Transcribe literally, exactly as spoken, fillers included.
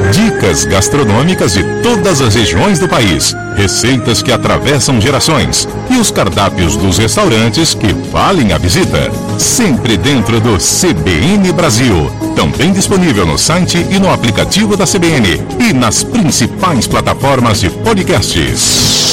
Dicas gastronômicas de todas as regiões do país, receitas que atravessam gerações e os cardápios dos restaurantes que valem a visita. Sempre dentro do C B N Brasil. Também disponível no site e no aplicativo da C B N e nas principais plataformas de podcasts.